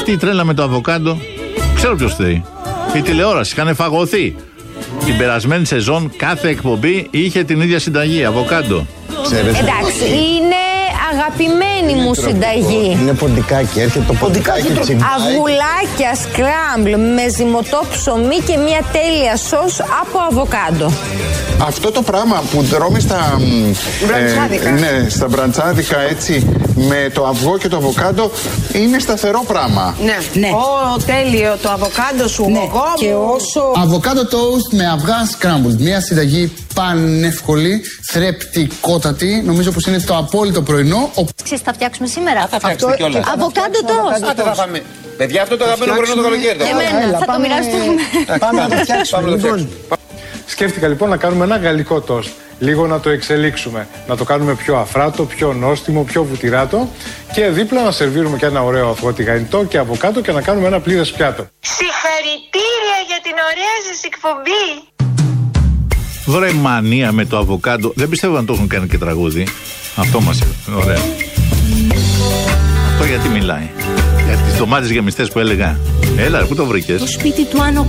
αυτή η τρέλα με το αβοκάντο, ξέρω ποιος θέλει. Η τηλεόραση είχαν φαγωθεί. Την περασμένη σεζόν κάθε εκπομπή είχε την ίδια συνταγή, αβοκάντο. Εντάξει, είναι αγαπημένη μου συνταγή. Είναι ποντικάκι, έρχεται το ποντικάκι του τσιμπάει. Αυγουλάκια σκράμπλ με ζυμωτό ψωμί και μια τέλεια σως από αβοκάντο. Αυτό το πράγμα που τρώμε στα μπραντσάδικα, στα μπραντσάδικα έτσι, με το αυγό και το αβοκάντο, είναι σταθερό πράγμα. Ναι. Τέλειο το αβοκάντο σου, Και όσο... Αβοκάντο toast με αυγά scrambled. Μια συνταγή πανεύκολη, θρεπτικότατη. Νομίζω πως είναι το απόλυτο πρωινό. Ξέρεις, θα φτιάξουμε σήμερα. Θα φτιάξουμε κιόλας. Αβοκάντο toast. Παιδιά, αυτό το αγαπημένο πρωινό το καλοκαίρι. Εμένα, θα το μοιραστούμε. Πάμε να το φτιάξουμε. Σκέφτηκα λοιπόν να κάνουμε ένα γαλλικό τόστ. Λίγο να το εξελίξουμε. Να το κάνουμε πιο αφράτο, πιο νόστιμο, πιο βουτυράτο. Και δίπλα να σερβίρουμε και ένα ωραίο αυγό τηγανιτό και αβοκάντο και να κάνουμε ένα πλήρες πιάτο. Συγχαρητήρια για την ωραία σας εκπομπή. Βρε μανία με το αβοκάντο. Δεν πιστεύω να το έχουν κάνει και τραγούδι. Αυτό μας είναι. Ωραία. Αυτό γιατί μιλάει. Για τις ντομάτες γεμιστές που έλεγα. Έλα, πού το βρήκες? Το σπίτι του Άνω